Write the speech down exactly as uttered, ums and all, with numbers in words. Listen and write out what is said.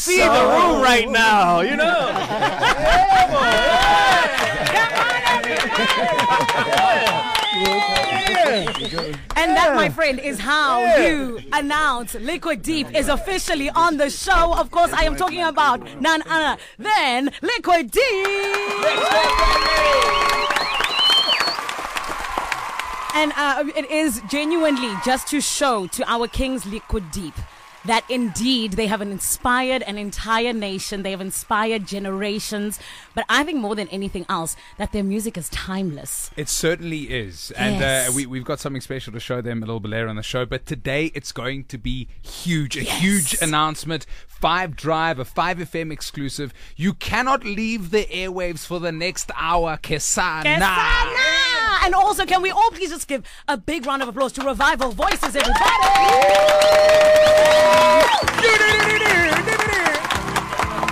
see the room right now, you know. And that, my friend, is how you announce Liquid Deep is officially on the show. Of course, I am talking about none other than Liquid Deep. And uh, it is genuinely just to show to our kings Liquid Deep that indeed they have inspired an entire nation. They have inspired generations. But I think more than anything else, that their music is timeless. It certainly is. And Yes. uh, we, we've got something special to show them a little bit later on the show. But today it's going to be huge. A Yes. huge announcement. Five Drive, a five F M exclusive. You cannot leave the airwaves for the next hour. Kesana. Kesana! And also, can we all please just give a big round of applause to Revival Voices, everybody?